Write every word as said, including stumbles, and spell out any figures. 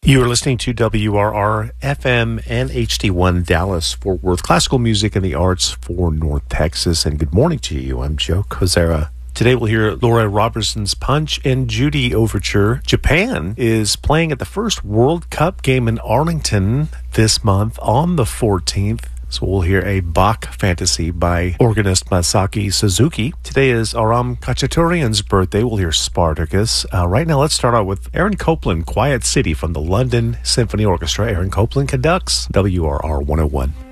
You are listening to W R R F M and H D one Dallas, Fort Worth, classical music and the arts for North Texas. And good morning to you. I'm Joe Kozera. Today we'll hear Laura Robertson's Punch and Judy Overture. Japan is playing at the first World Cup game in Arlington this month on the fourteenth. So we'll hear a Bach fantasy by organist Masaki Suzuki. Today is Aram Khachaturian's birthday. We'll hear Spartacus. Uh, right now, let's start out with Aaron Copland, Quiet City from the London Symphony Orchestra. Aaron Copland conducts W R R one oh one.